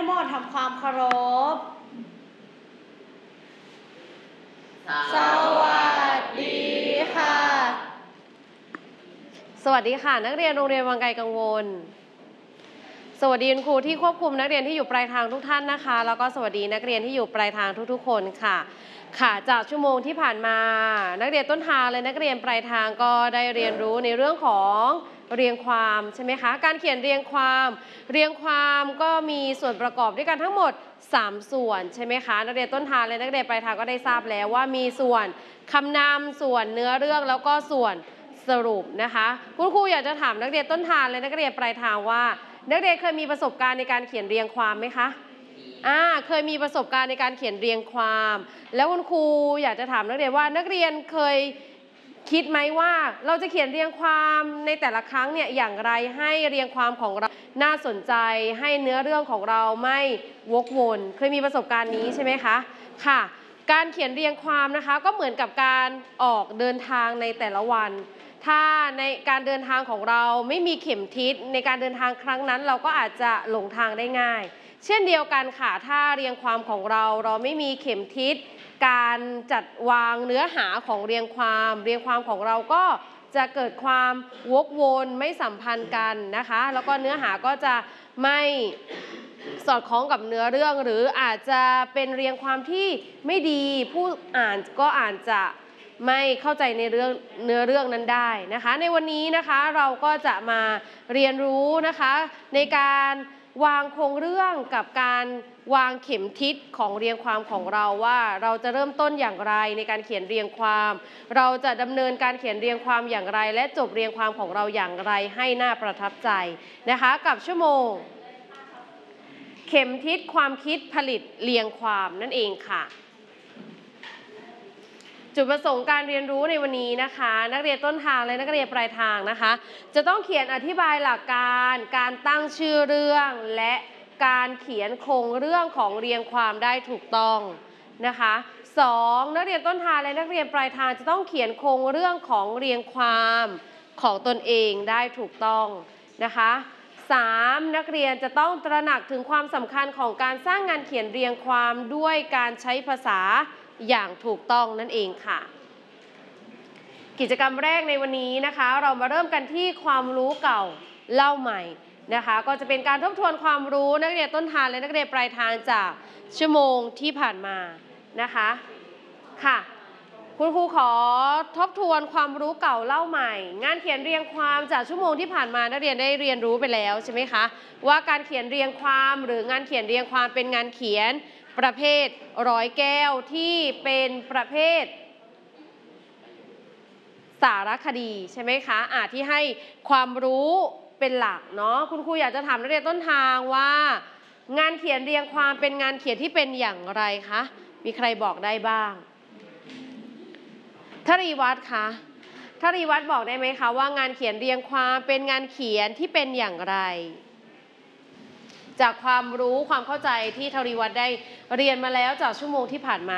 ทั้งหมดทำความเคารพสวัสดีค่ะสวัสดีค่ะนักเรียนโรงเรียนวังไกลกังวลสวัสดีคุณครูที่ควบคุมนักเรียนที่อยู่ปลายทางทุกท่านนะคะแล้วก็สวัสดีนักเรียนที่อยู่ปลายทางทุกๆคนค่ะจากชั่วโมงที่ผ่านมานักเรียนต้นทางและนักเรียนปลายทางก็ได้เรียนรู้ในเรื่องของเรียงความใช่ไหมคะการเขียนเรียงความก็มีส่วนประกอบด้วยกันทั้งหมด3ส่วนใช่ไหมคะนักเรียนต้นทางและนักเรียนปลายทางก็ได้ทราบแล้วว่ามีส่วนคำนำส่วนเนื้อเรื่องแล้วก็ส่วนสรุปนะคะคุณครูอยากจะถามนักเรียนต้นทางและนักเรียนปลายทางว่านักเรียนเคยมีประสบการณ์ในการเขียนเรียงความไหมคะเคยมีประสบการณ์ในการเขียนเรียงความแล้วคุณครูอยากจะถามนักเรียนว่านักเรียนเคยคิดไหมว่าเราจะเขียนเรียงความในแต่ละครั้งเนี่ยอย่างไรให้เรียงความของเราน่าสนใจให้เนื้อเรื่องของเราไม่วกวนเคยมีประสบการณ์นี้ใช่ไหมคะค่ะการเขียนเรียงความนะคะก็เหมือนกับการออกเดินทางในแต่ละวันถ้าในการเดินทางของเราไม่มีเข็มทิศในการเดินทางครั้งนั้นเราก็อาจจะหลงทางได้ง่ายเช่นเดียวกันค่ะถ้าเรียงความของเราไม่มีเข็มทิศการจัดวางเนื้อหาของเรียงความของเราก็จะเกิดความวกวนไม่สัมพันธ์กันนะคะแล้วก็เนื้อหาก็จะไม่สอดคล้องกับเนื้อเรื่องหรืออาจจะเป็นเรียงความที่ไม่ดีผู้อ่านก็อาจจะไม่เข้าใจในเนื้อเรื่องนั้นได้นะคะในวันนี้นะคะเราก็จะมาเรียนรู้นะคะในการวางโครงเรื่องกับการวางเข็มทิศของเรียงความของเราว่าเราจะเริ่มต้นอย่างไรในการเขียนเรียงความเราจะดำเนินการเขียนเรียงความอย่างไรและจบเรียงความของเราอย่างไรให้น่าประทับใจนะคะกับชั่วโมงเข็มทิศความคิดผลิตเรียงความนั่นเองค่ะจุดประสงค์การเรียนรู้ในวันนี้นะคะนักเรียนต้นทางและนักเรียนปลายทางนะคะจะต้องเขียนอธิบายหลักการการตั้งชื่อเรื่องและการเขียนโครงเรื่องของเรียงความได้ถูกต้องนะคะ2นักเรียนต้นทางและนักเรียนปลายทางจะต้องเขียนโครงเรื่องของเรียงความของตนเองได้ถูกต้องนะคะ3นักเรียนจะต้องตระหนักถึงความสำคัญของการสร้างงานเขียนเรียงความด้วยการใช้ภาษาอย่างถูกต้องนั่นเองค่ะกิจกรรมแรกในวันนี้นะคะเรามาเริ่มกันที่ความรู้เก่าเล่าใหม่นะคะก็จะเป็นการทบทวนความรู้นักเรียนต้นทางและนักเรียนปลายทางจากชั่วโมงที่ผ่านมานะคะค่ะคุณครูขอทบทวนความรู้เก่าเล่าใหม่งานเขียนเรียงความจากชั่วโมงที่ผ่านมานักเรียนได้เรียนรู้ไปแล้วใช่ไหมคะว่าการเขียนเรียงความหรืองานเขียนเรียงความเป็นงานเขียนประเภทร้อยแก้วที่เป็นประเภทสารคดีใช่ไหมคะที่ให้ความรู้เป็นหลักเนาะคุณครูอยากจะถามนักเรียนต้นทางว่างานเขียนเรียงความเป็นงานเขียนที่เป็นอย่างไรคะมีใครบอกได้บ้างทรีวัฒน์คะทรีวัฒน์บอกได้ไหมคะว่างานเขียนเรียงความเป็นงานเขียนที่เป็นอย่างไรจากความรู้ความเข้าใจที่ทรีวัฒน์ได้เรียนมาแล้วจากชั่วโมงที่ผ่านมา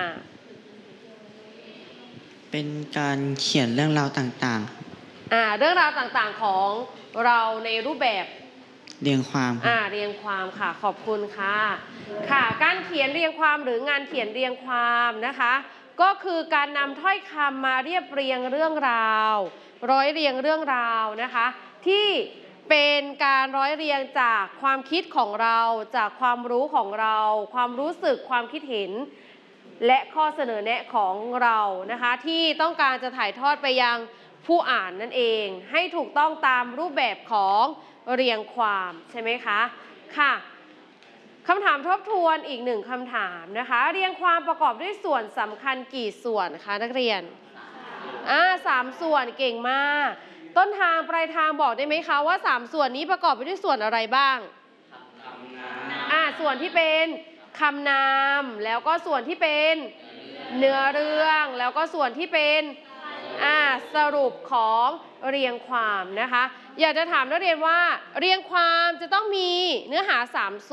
เป็นการเขียนเรื่องราวต่างๆเรื่องราวต่างๆของเราในรูปแบบเรียงความเรียงความค่ะขอบคุณค่ะการเขียนเรียงความหรืองานเขียนเรียงความนะคะก็คือการนำถ้อยคำมาเรียบเรียงเรื่องราวร้อยเรียงเรื่องราวนะคะที่เป็นการร้อยเรียงจากความคิดของเราจากความรู้ของเราความรู้สึกความคิดเห็นและข้อเสนอแนะของเรานะคะที่ต้องการจะถ่ายทอดไปยังผู้อ่านนั่นเองให้ถูกต้องตามรูปแบบของเรียงความใช่ไหมคะค่ะคำถามทบทวนอีกหนึ่งคำถามนะคะเรียงความประกอบด้วยส่วนสำคัญกี่ส่วนคะนักเรียน3ส่วนเก่งมากต้นทางปลายทางบอกได้ไหมคะว่า3ส่วนนี้ประกอบไปด้วยส่วนอะไรบ้างส่วนที่เป็นคำนามแล้วก็ส่วนที่เป็นเนื้อเรื่องแล้วก็ส่วนที่เป็นสรุปของเรียงความนะคะอยากจะถามนักเรียนว่าเรียงความจะต้องมีเนื้อหา3ส่วน